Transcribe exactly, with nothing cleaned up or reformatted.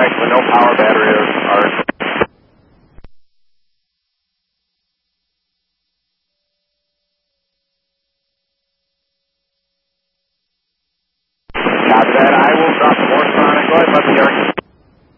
correct, but no power battery or, or Copy that. I will drop the horsepower and go ahead and let the air